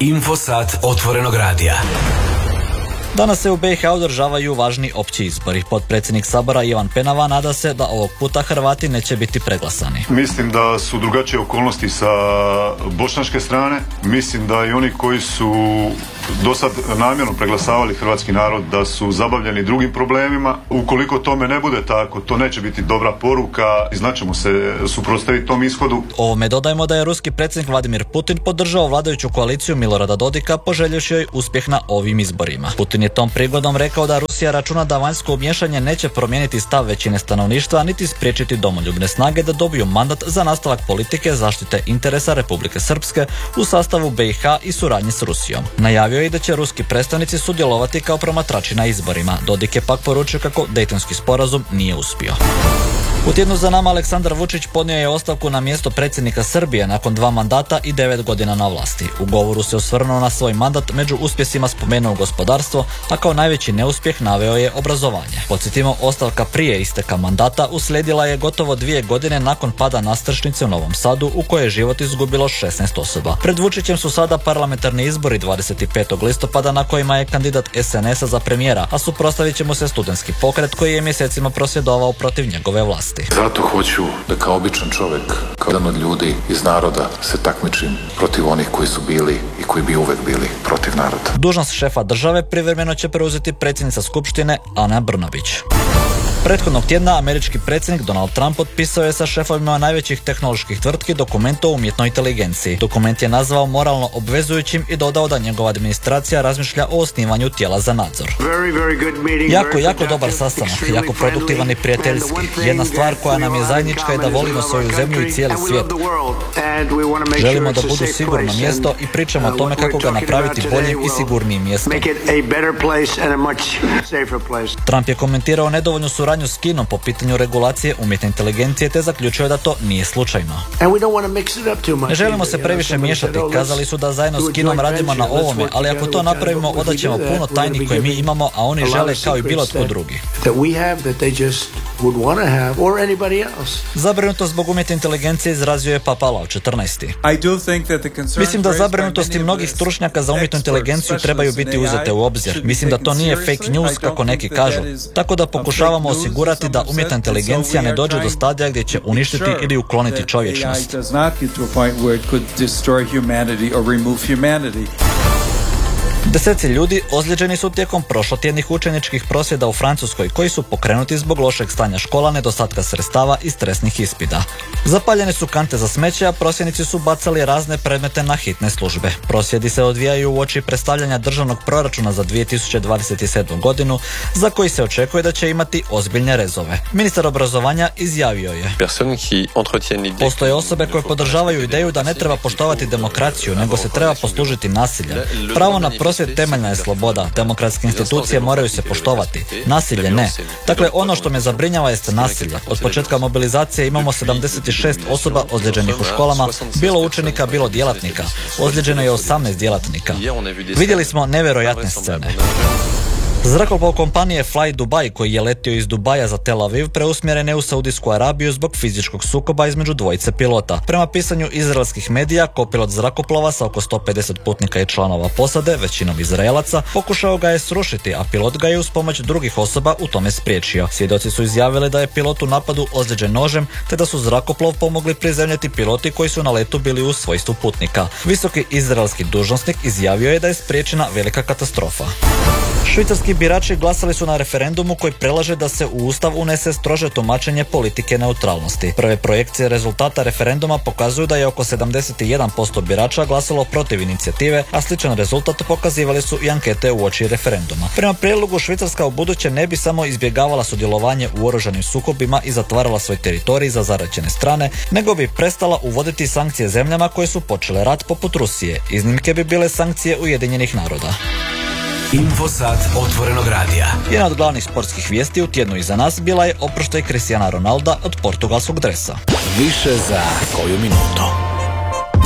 Infosat otvorenog radija. Danas se u BiH održavaju važni opći izbori. Potpredsjednik Sabora Ivan Penava nada se da ovog puta Hrvati neće biti preglasani. Mislim da su drugačije okolnosti sa bošnjačke strane. Mislim da i oni koji su do sad namjerno preglasavali hrvatski narod da su zabavljeni drugim problemima. Ukoliko tome ne bude tako, to neće biti dobra poruka i znaćemo se suprotstaviti tom ishodu. Ovome dodajmo da je ruski predsjednik Vladimir Putin podržao vladajuću koaliciju Milorada Dodika poželjevši joj uspjeh na ovim izborima. Putin je tom prigodom rekao da Rusija računa da vanjsko umiješanje neće promijeniti stav većine stanovništva niti spriječiti domoljubne snage da dobiju mandat za nastavak politike zaštite interesa Republike Srpske u sastavu BiH i suradnji s Rusijom. Najavio je i da će ruski predstavnici sudjelovati kao promatrači na izborima. Dodik je pak poručio kako Dejtonski sporazum nije uspio. U tjednu za nama Aleksandar Vučić podnio je ostavku na mjesto predsjednika Srbije nakon 2 mandata i 9 godina na vlasti. U govoru se osvrnuo na svoj mandat, među uspjesima spomenuo gospodarstvo, a kao najveći neuspjeh naveo je obrazovanje. Podsjetimo, ostavka prije isteka mandata uslijedila je gotovo 2 godine nakon pada nastrešnice u Novom Sadu u kojoj je život izgubilo 16 osoba. Pred Vučićem su sada parlamentarni izbori 25. listopada na kojima je kandidat SNS-a za premijera, a suprotstavit će mu se studentski pokret koji je mjesecima prosvjedovao protiv njegove vlasti. Zato hoću da kao običan čovjek, kao jedan od ljudi iz naroda se takmičim protiv onih koji su bili i koji bi uvek bili protiv naroda. Dužnost šefa države privremeno će preuzeti predsjednica Skupštine Ana Brnabić. Prethodnog tjedna američki predsjednik Donald Trump potpisao je sa šefovima najvećih tehnoloških tvrtki dokument o umjetnoj inteligenciji. Dokument je nazvao moralno obvezujućim i dodao da njegova administracija razmišlja o osnivanju tijela za nadzor. Jako dobar sastanak, jako produktivan i prijateljski. Jedna stvar koja nam je zajednička je da volimo svoju zemlju i cijeli svijet. Želimo da budu sigurno mjesto i pričamo o tome kako ga napraviti boljim i sigurnijim mjestom. Trump je komentirao nedovoljnu suradnju s Kinom po pitanju regulacije umjetne inteligencije te zaključio da to nije slučajno. Ne želimo se previše miješati, kazali su da zajedno s Kinom radimo na ovome, ali ako to napravimo odaćemo puno tajni koje mi imamo, a oni žele kao i bilo tko drugi. Zabrinutost zbog umjetne inteligencije izrazio je Papa Leo XIV. Mislim da zabrinutosti mnogih stručnjaka za umjetnu inteligenciju trebaju biti uzete u obzir. Mislim da to nije fake news kako neki kažu. Tako da pokušavamo osigurati da umjetna inteligencija ne dođe do stadija gdje će uništiti ili ukloniti čovječnost. Deseci ljudi ozlijeđeni su tijekom prošlotjednih učeničkih prosvjeda u Francuskoj koji su pokrenuti zbog lošeg stanja škola, nedostatka sredstava i stresnih ispita. Zapaljene su kante za smeće, a prosvjednici su bacali razne predmete na hitne službe. Prosvjedi se odvijaju uoči predstavljanja državnog proračuna za 2027. godinu, za koji se očekuje da će imati ozbiljne rezove. Ministar obrazovanja izjavio je: postoje osobe koje podržavaju ideju da ne treba poštovati demokraciju, nego se treba poslužiti nasiljem. Pravo na prosvjed temeljna je sloboda. Demokratske institucije moraju se poštovati. Nasilje ne. Dakle, ono što me zabrinjava jeste nasilje. Od početka mobilizacije imamo 76 osoba ozlijeđenih u školama, bilo učenika, bilo djelatnika. Ozlijeđeno je 18 djelatnika. Vidjeli smo nevjerojatne scene. Zrakoplov kompanije Fly Dubai, koji je letio iz Dubaja za Tel Aviv, preusmjeren je u Saudijsku Arabiju zbog fizičkog sukoba između dvojice pilota. Prema pisanju izraelskih medija, kopilot zrakoplova sa oko 150 putnika i članova posade, većinom Izraelaca, pokušao ga je srušiti, a pilot ga je uz pomoć drugih osoba u tome spriječio. Svjedoci su izjavili da je pilot u napadu ozlijeđen nožem, te da su zrakoplov pomogli prizemljati piloti koji su na letu bili u svojstvu putnika. Visoki izraelski dužnosnik izjavio je da je spriječena velika katastrofa. Švicarski birači glasali su na referendumu koji predlaže da se u Ustav unese strože tumačenje politike neutralnosti. Prve projekcije rezultata referenduma pokazuju da je oko 71% birača glasalo protiv inicijative, a sličan rezultat pokazivali su i ankete uoči referenduma. Prema prijedlogu, Švicarska ubuduće ne bi samo izbjegavala sudjelovanje u oružanim sukobima i zatvarala svoj teritorij za zaraćene strane, nego bi prestala uvoditi sankcije zemljama koje su počele rat poput Rusije. Iznimke bi bile sankcije Ujedinjenih naroda. Infosat otvorenog radija. Jedna od glavnih sportskih vijesti u tjednu iza nas bila je oproštaj Cristiana Ronalda od portugalskog dresa. Više za koju minutu.